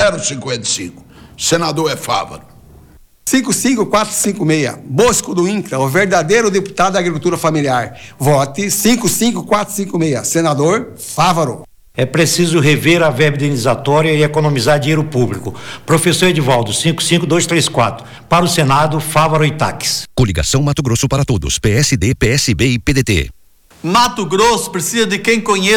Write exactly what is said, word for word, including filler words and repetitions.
zero cinquenta e cinco. Senador é Fávaro. cinco cinco quatro cinco seis. Bosco do INCRA, o verdadeiro deputado da agricultura familiar. Vote cinco cinco quatro cinco seis. Senador Fávaro. É preciso rever a verba indenizatória e economizar dinheiro público. Professor Edivaldo, cinco cinco dois três quatro. Para o Senado, Fávaro e Taques. Coligação Mato Grosso para Todos, P S D, P S B e P D T. Mato Grosso precisa de quem conhece